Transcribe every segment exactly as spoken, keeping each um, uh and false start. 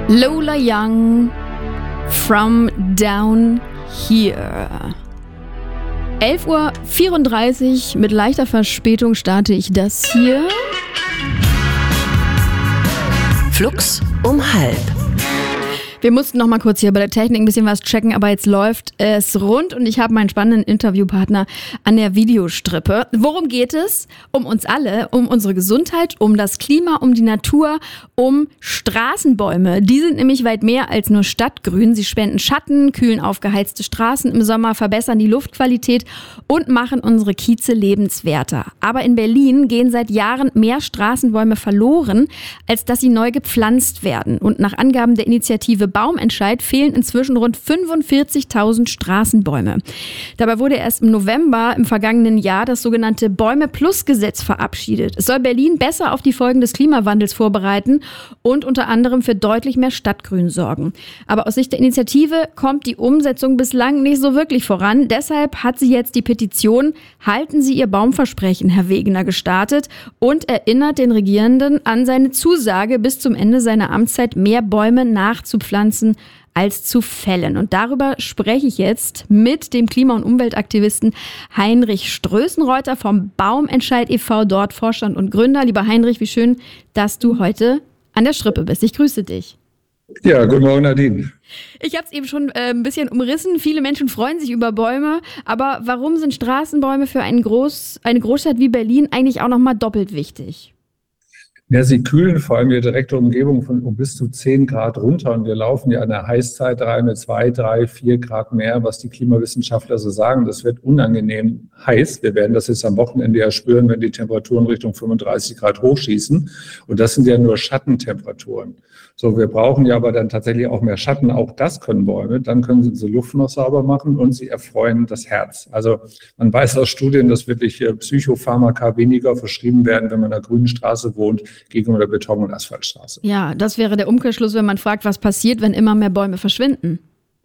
Lola Young, From Down Here. elf Uhr vierunddreißig, mit leichter Verspätung starte ich das hier. Flux um halb. Wir mussten noch mal kurz hier bei der Technik ein bisschen was checken, aber jetzt läuft es rund und ich habe meinen spannenden Interviewpartner an der Videostrippe. Worum geht es? Um uns alle, um unsere Gesundheit, um das Klima, um die Natur, um Straßenbäume. Die sind nämlich weit mehr als nur Stadtgrün. Sie spenden Schatten, kühlen aufgeheizte Straßen im Sommer, verbessern die Luftqualität und machen unsere Kieze lebenswerter. Aber in Berlin gehen seit Jahren mehr Straßenbäume verloren, als dass sie neu gepflanzt werden. Und nach Angaben der Initiative Baumentscheid fehlen inzwischen rund fünfundvierzigtausend Straßenbäume. Dabei wurde erst im November im vergangenen Jahr das sogenannte Bäume-Plus-Gesetz verabschiedet. Es soll Berlin besser auf die Folgen des Klimawandels vorbereiten und unter anderem für deutlich mehr Stadtgrün sorgen. Aber aus Sicht der Initiative kommt die Umsetzung bislang nicht so wirklich voran. Deshalb hat sie jetzt die Petition "Halten Sie Ihr Baumversprechen, Herr Wegener" gestartet und erinnert den Regierenden an seine Zusage, bis zum Ende seiner Amtszeit mehr Bäume nachzupflanzen als zu fällen. Und darüber spreche ich jetzt mit dem Klima- und Umweltaktivisten Heinrich Strößenreuter vom Baumentscheid e V, dort Vorstand und Gründer. Lieber Heinrich, wie schön, dass du heute an der Strippe bist. Ich grüße dich. Ja, guten Morgen, Nadine. Ich habe es eben schon äh, ein bisschen umrissen. Viele Menschen freuen sich über Bäume. Aber warum sind Straßenbäume für einen Groß, eine Großstadt wie Berlin eigentlich auch nochmal doppelt wichtig? Ja, sie kühlen vor allem die direkte Umgebung von um bis zu zehn Grad runter. Und wir laufen ja in der Heißzeit rein mit zwei, drei, vier Grad mehr, was die Klimawissenschaftler so sagen. Das wird unangenehm heiß. Wir werden das jetzt am Wochenende ja spüren, wenn die Temperaturen Richtung fünfunddreißig Grad hochschießen. Und das sind ja nur Schattentemperaturen. So, wir brauchen ja aber dann tatsächlich auch mehr Schatten. Auch das können Bäume. Dann können sie unsere Luft noch sauber machen und sie erfreuen das Herz. Also man weiß aus Studien, dass wirklich Psychopharmaka weniger verschrieben werden, wenn man in einer grünen Straße wohnt, gegenüber der Beton- und Asphaltstraße. Ja, das wäre der Umkehrschluss, wenn man fragt, was passiert, wenn immer mehr Bäume verschwinden.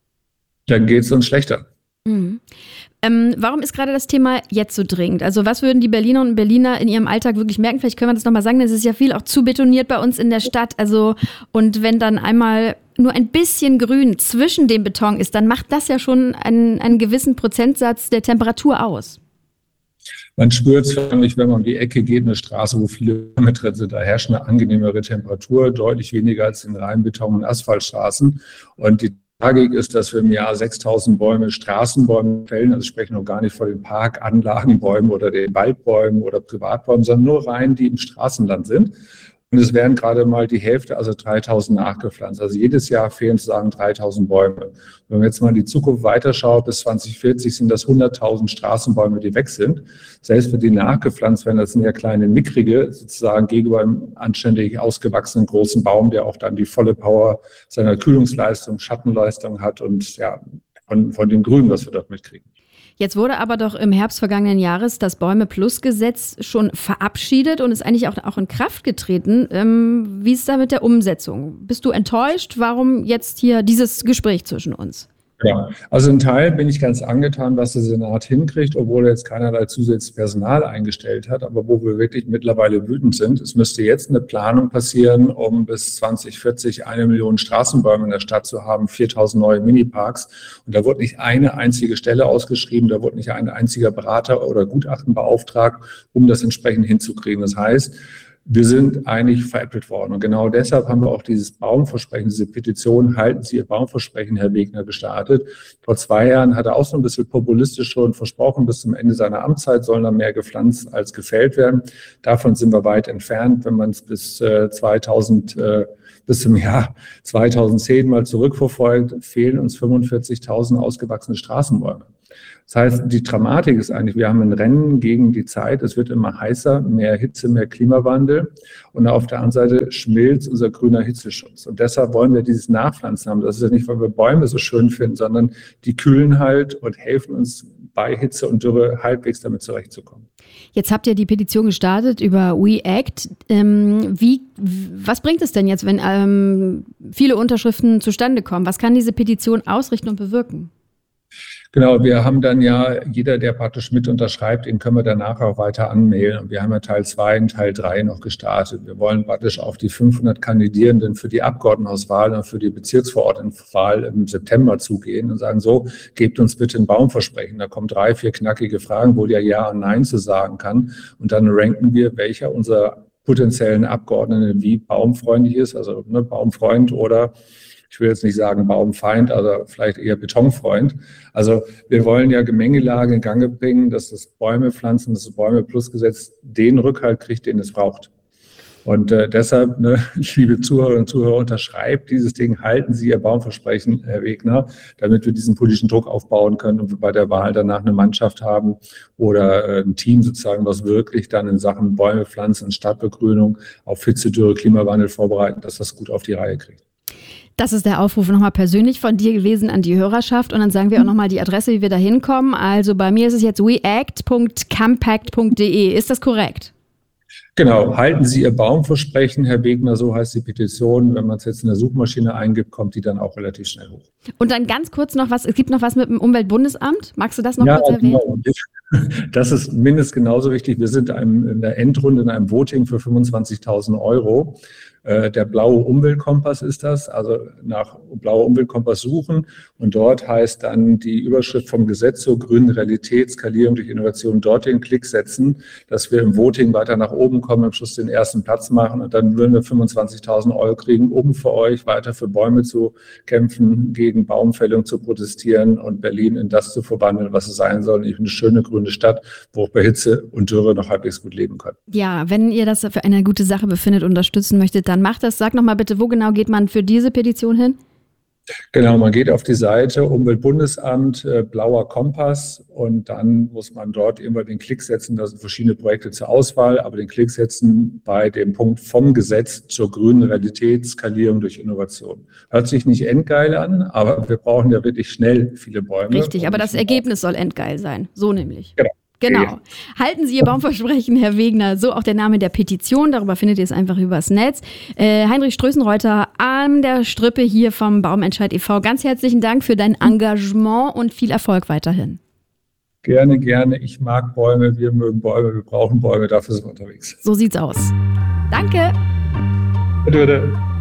Dann geht es uns schlechter. Mhm. Ähm, warum ist gerade das Thema jetzt so dringend? Also was würden die Berliner und Berliner in ihrem Alltag wirklich merken? Vielleicht können wir das nochmal sagen, es ist ja viel auch zu betoniert bei uns in der Stadt. Also und wenn dann einmal nur ein bisschen Grün zwischen dem Beton ist, dann macht das ja schon einen, einen gewissen Prozentsatz der Temperatur aus. Man spürt es förmlich, wenn man um die Ecke geht, eine Straße, wo viele Bäume drin sind. Da herrscht eine angenehmere Temperatur, deutlich weniger als in reinen Beton- und Asphaltstraßen. Und die Tragik ist, dass wir im Jahr sechstausend Bäume, Straßenbäume fällen. Also ich spreche noch gar nicht von den Parkanlagenbäumen oder den Waldbäumen oder Privatbäumen, sondern nur rein, die im Straßenland sind. Und es werden gerade mal die Hälfte, also dreitausend nachgepflanzt. Also jedes Jahr fehlen sozusagen dreitausend Bäume. Wenn man jetzt mal in die Zukunft weiterschaut, bis zwanzig vierzig sind das hunderttausend Straßenbäume, die weg sind. Selbst wenn die nachgepflanzt werden, das sind ja kleine, mickrige, sozusagen gegenüber einem anständig ausgewachsenen großen Baum, der auch dann die volle Power seiner Kühlungsleistung, Schattenleistung hat und ja, von, von dem Grün, was wir dort mitkriegen. Jetzt wurde aber doch im Herbst vergangenen Jahres das Bäume-Plus-Gesetz schon verabschiedet und ist eigentlich auch, auch in Kraft getreten. Ähm, wie ist es da mit der Umsetzung? Bist du enttäuscht? Warum jetzt hier dieses Gespräch zwischen uns? Ja, also ein Teil bin ich ganz angetan, was der Senat hinkriegt, obwohl er jetzt keinerlei zusätzliches Personal eingestellt hat, aber wo wir wirklich mittlerweile wütend sind. Es müsste jetzt eine Planung passieren, um bis zwanzig vierzig eine Million Straßenbäume in der Stadt zu haben, viertausend neue Miniparks. Und da wurde nicht eine einzige Stelle ausgeschrieben, da wurde nicht ein einziger Berater oder Gutachten beauftragt, um das entsprechend hinzukriegen. Das heißt, wir sind eigentlich veräppelt worden. Und genau deshalb haben wir auch dieses Baumversprechen, diese Petition, halten Sie Ihr Baumversprechen, Herr Wegener, gestartet. Vor zwei Jahren hat er auch so ein bisschen populistisch schon versprochen, bis zum Ende seiner Amtszeit sollen da mehr gepflanzt als gefällt werden. Davon sind wir weit entfernt. Wenn man es bis äh, zweitausend, äh, bis zum Jahr zweitausendzehn mal zurückverfolgt, fehlen uns fünfundvierzigtausend ausgewachsene Straßenbäume. Das heißt, die Dramatik ist eigentlich, wir haben ein Rennen gegen die Zeit. Es wird immer heißer, mehr Hitze, mehr Klimawandel. Und auf der anderen Seite schmilzt unser grüner Hitzeschutz. Und deshalb wollen wir dieses Nachpflanzen haben. Das ist ja nicht, weil wir Bäume so schön finden, sondern die kühlen halt und helfen uns bei Hitze und Dürre halbwegs damit zurechtzukommen. Jetzt habt ihr die Petition gestartet über WeAct. Ähm, wie, was bringt es denn jetzt, wenn ähm, viele Unterschriften zustande kommen? Was kann diese Petition ausrichten und bewirken? Genau, wir haben dann ja, jeder, der praktisch mit unterschreibt, den können wir danach auch weiter anmailen. Und wir haben ja Teil zwei und Teil drei noch gestartet. Wir wollen praktisch auf die fünfhundert Kandidierenden für die Abgeordnetenhauswahl und für die Bezirksverordnetenwahl im September zugehen und sagen, so, gebt uns bitte ein Baumversprechen. Da kommen drei, vier knackige Fragen, wo der Ja und Nein zu sagen kann. Und dann ranken wir, welcher unserer potenziellen Abgeordneten wie baumfreundlich ist, also ne, Baumfreund oder ich will jetzt nicht sagen Baumfeind, also vielleicht eher Betonfreund. Also wir wollen ja Gemengelage in Gang bringen, dass das Bäume pflanzen, das Bäume Plus Gesetz den Rückhalt kriegt, den es braucht. Und äh, deshalb, ne, liebe Zuhörerinnen und Zuhörer, unterschreibt dieses Ding, halten Sie Ihr Baumversprechen, Herr Wegner, damit wir diesen politischen Druck aufbauen können und wir bei der Wahl danach eine Mannschaft haben oder äh, ein Team sozusagen, was wirklich dann in Sachen Bäume pflanzen, Stadtbegrünung, auf Hitze, Dürre, Klimawandel vorbereiten, dass das gut auf die Reihe kriegt. Das ist der Aufruf nochmal persönlich von dir gewesen an die Hörerschaft. Und dann sagen wir auch nochmal die Adresse, wie wir da hinkommen. Also bei mir ist es jetzt weact punkt campact punkt de. Ist das korrekt? Genau, halten Sie Ihr Baumversprechen, Herr Wegner, so heißt die Petition. Wenn man es jetzt in der Suchmaschine eingibt, kommt die dann auch relativ schnell hoch. Und dann ganz kurz noch was, es gibt noch was mit dem Umweltbundesamt. Magst du das noch ja, kurz erwähnen? Genau. Das ist mindestens genauso wichtig. Wir sind in der Endrunde in einem Voting für fünfundzwanzigtausend Euro. Der blaue Umweltkompass ist das, also nach blauer Umweltkompass suchen und dort heißt dann die Überschrift vom Gesetz zur grünen Realität, Skalierung durch Innovation, dort den Klick setzen, dass wir im Voting weiter nach oben kommen, am Schluss den ersten Platz machen und dann würden wir fünfundzwanzigtausend Euro kriegen, um für euch weiter für Bäume zu kämpfen, gegen Baumfällung zu protestieren und Berlin in das zu verwandeln, was es sein soll, nämlich eine schöne grüne Stadt, wo auch bei Hitze und Dürre noch halbwegs gut leben können. Ja, wenn ihr das für eine gute Sache befindet, unterstützen möchtet, dann macht das. Sag nochmal bitte, wo genau geht man für diese Petition hin? Genau, man geht auf die Seite Umweltbundesamt, äh, blauer Kompass und dann muss man dort immer den Klick setzen, da sind verschiedene Projekte zur Auswahl, aber den Klick setzen bei dem Punkt vom Gesetz zur grünen Realität, Skalierung durch Innovation. Hört sich nicht endgeil an, aber wir brauchen ja wirklich schnell viele Bäume. Richtig, aber das Ergebnis soll endgeil sein, so nämlich. Genau. Genau. Halten Sie Ihr Baumversprechen, Herr Wegner. So auch der Name der Petition. Darüber findet ihr es einfach übers Netz. Äh, Heinrich Strößenreuter an der Strippe hier vom Baumentscheid e V Ganz herzlichen Dank für dein Engagement und viel Erfolg weiterhin. Gerne, gerne. Ich mag Bäume, wir mögen Bäume, wir brauchen Bäume, dafür sind wir unterwegs. So sieht's aus. Danke. Bitte, bitte.